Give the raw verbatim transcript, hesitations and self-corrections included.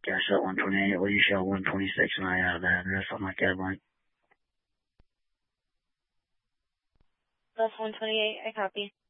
Gas at one twenty-eight, will you show one twenty-six and I out of that address on my cab line? Bus one twenty-eight, I copy.